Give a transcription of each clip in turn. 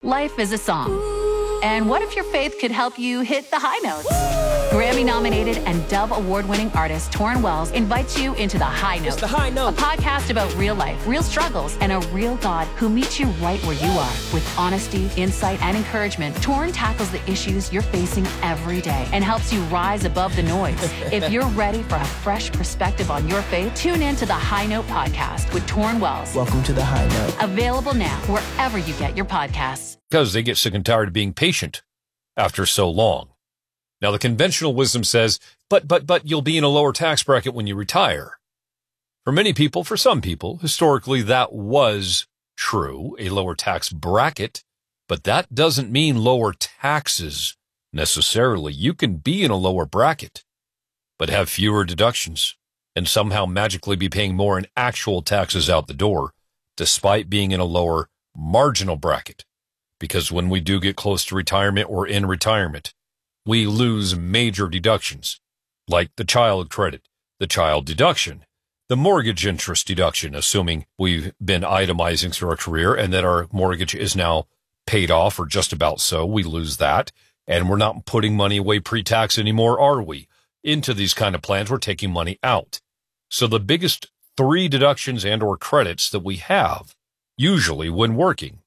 Life is a song. And what if your faith could help you hit the high notes? Grammy-nominated and Dove Award-winning artist Torrin Wells invites you into The High Note. It's The High Note. A podcast about real life, real struggles, and a real God who meets you right where you are. With honesty, insight, and encouragement, Torrin tackles the issues you're facing every day and helps you rise above the noise. If you're ready for a fresh perspective on your faith, tune in to The High Note podcast with Torrin Wells. Welcome to The High Note. Available now wherever you get your podcasts. Because they get sick and tired of being patient after so long. Now, the conventional wisdom says, but you'll be in a lower tax bracket when you retire. For many people, for some people, historically, that was true, a lower tax bracket, but that doesn't mean lower taxes necessarily. You can be in a lower bracket, but have fewer deductions and somehow magically be paying more in actual taxes out the door, despite being in a lower marginal bracket. Because when we do get close to retirement or in retirement, we lose major deductions, like the child credit, the child deduction, the mortgage interest deduction, assuming we've been itemizing through our career and that our mortgage is now paid off or just about so. We lose that, and we're not putting money away pre-tax anymore, are we? Into these kind of plans, we're taking money out. So the biggest three deductions and or credits that we have, usually when working,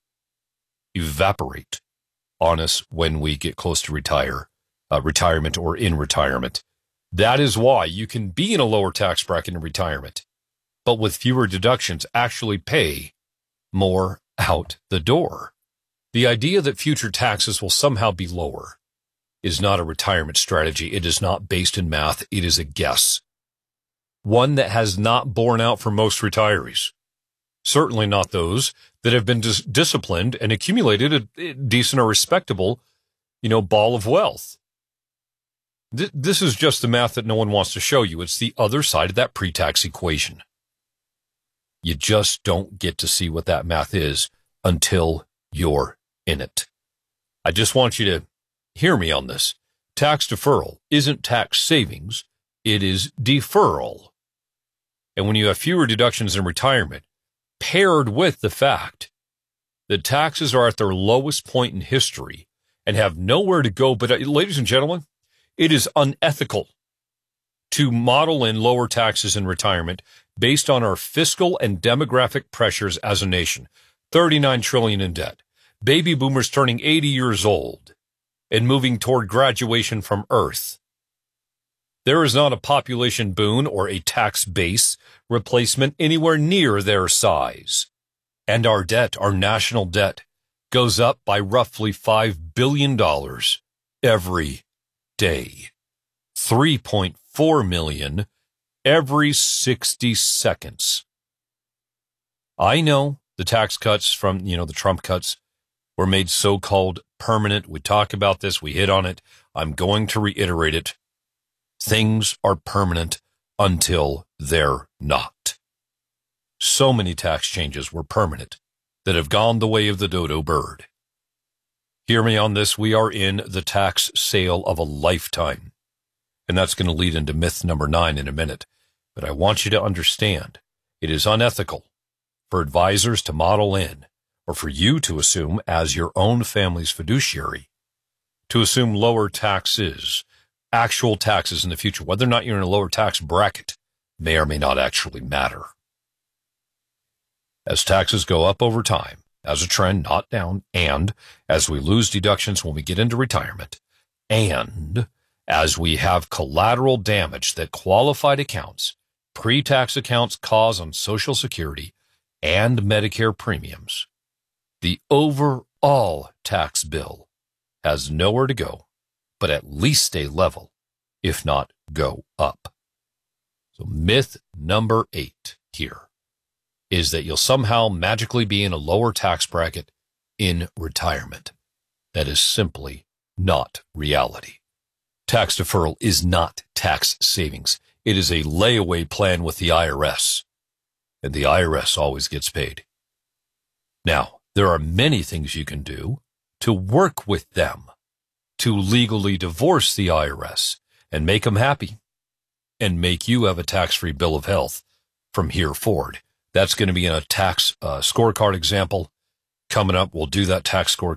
evaporate on us when we get close to retirement or in retirement. That is why you can be in a lower tax bracket in retirement, but with fewer deductions actually pay more out the door. The idea that future taxes will somehow be lower is not a retirement strategy. It is not based in math. It is a guess. One that has not borne out for most retirees. Certainly not those that have been disciplined and accumulated a decent or respectable, ball of wealth. This is just the math that no one wants to show you. It's the other side of that pre-tax equation. You just don't get to see what that math is until you're in it. I just want you to hear me on this. Tax deferral isn't tax savings. It is deferral. And when you have fewer deductions in retirement, paired with the fact that taxes are at their lowest point in history and have nowhere to go. But ladies and gentlemen, it is unethical to model in lower taxes in retirement based on our fiscal and demographic pressures as a nation. 39 trillion in debt, baby boomers turning 80 years old and moving toward graduation from Earth. There is not a population boon or a tax base replacement anywhere near their size. And our debt, our national debt, goes up by roughly $5 billion every day. 3.4 million every 60 seconds. I know the tax cuts from, the Trump cuts were made so-called permanent. We talk about this. We hit on it. I'm going to reiterate it. Things are permanent until they're not. So many tax changes were permanent that have gone the way of the dodo bird. Hear me on this. We are in the tax sale of a lifetime. And that's going to lead into myth number 9 in a minute. But I want you to understand, it is unethical for advisors to model in, or for you to assume as your own family's fiduciary, to assume lower taxes, actual taxes in the future, whether or not you're in a lower tax bracket, may or may not actually matter. As taxes go up over time, as a trend, not down, and as we lose deductions when we get into retirement, and as we have collateral damage that qualified accounts, pre-tax accounts cause on Social Security and Medicare premiums, the overall tax bill has nowhere to go but at least stay level, if not go up. So myth number 8 here is that you'll somehow magically be in a lower tax bracket in retirement. That is simply not reality. Tax deferral is not tax savings. It is a layaway plan with the IRS, and the IRS always gets paid. Now, there are many things you can do to work with them, to legally divorce the IRS and make them happy and make you have a tax-free bill of health from here forward. That's going to be in a tax scorecard example coming up. We'll do that tax scorecard